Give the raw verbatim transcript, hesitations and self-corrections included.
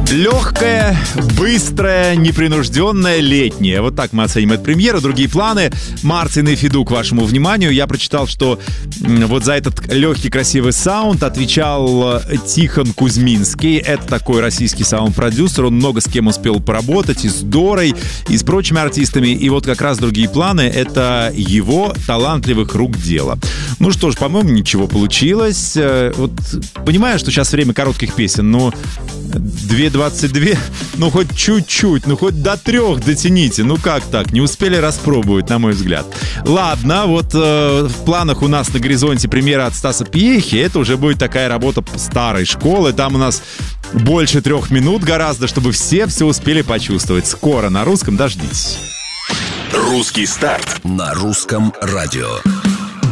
Легкая, быстрая, непринужденная, летняя. Вот так мы оценим эту премьеру. Другие планы. Мартин и Феду к вашему вниманию. Я прочитал, что вот за этот легкий, красивый саунд отвечал Тихон Кузьминский. Это такой российский саунд-продюсер. Он много с кем успел поработать. И с Дорой, и с прочими артистами. И вот как раз другие планы — это его талантливых рук дело. Ну что ж, по-моему, ничего получилось. Вот понимаю, что сейчас время коротких песен, но две двадцать два, ну хоть чуть-чуть, ну хоть до трех дотяните. Ну как так? Не успели распробовать, на мой взгляд. Ладно, вот э, в планах у нас на горизонте премьера от Стаса Пьехи. Это уже будет такая работа старой школы. Там у нас больше трех минут гораздо, чтобы все все успели почувствовать. Скоро на русском, дождитесь. Русский старт на русском радио.